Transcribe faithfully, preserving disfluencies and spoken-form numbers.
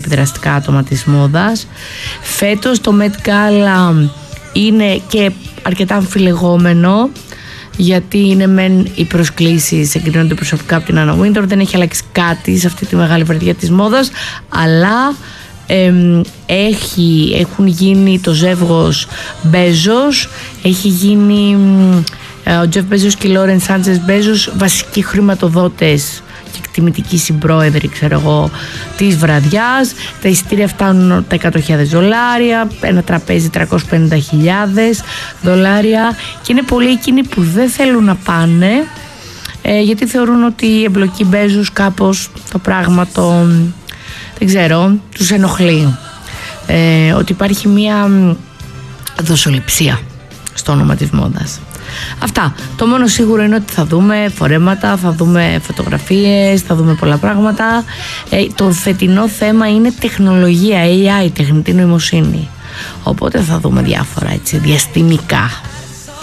επιδραστικά άτομα της μόδας. Φέτος το Met Gala είναι και αρκετά αμφιλεγόμενο, γιατί είναι μεν οι προσκλήσεις εγκρίνονται προσωπικά από την Anna Wintour, δεν έχει αλλάξει κάτι σε αυτή τη μεγάλη βραδιά της μόδας, αλλά ε, έχει, έχουν γίνει το ζεύγος Μπέζος, έχει γίνει ε, ο Τζεφ Μπέζος και η Λόρεν Σάντζες Μπέζος βασικοί χρηματοδότες και εκτιμητικοί συμπρόεδροι, ξέρω εγώ, της βραδιάς. Τα εισιτήρια φτάνουν τα εκατό χιλιάδες δολάρια, ένα τραπέζι τριακόσιες πενήντα χιλιάδες δολάρια, και είναι πολλοί εκείνοι που δεν θέλουν να πάνε ε, γιατί θεωρούν ότι η εμπλοκή Μπέζους κάπως το πράγμα το, δεν ξέρω, τους ενοχλεί, ε, ότι υπάρχει μια δοσοληψία στο όνομα της μόδας. Αυτά. Το μόνο σίγουρο είναι ότι θα δούμε φορέματα, θα δούμε φωτογραφίες, θα δούμε πολλά πράγματα. Ε, το φετινό θέμα είναι τεχνολογία, έι άι, τεχνητή νοημοσύνη. Οπότε θα δούμε διάφορα έτσι διαστημικά.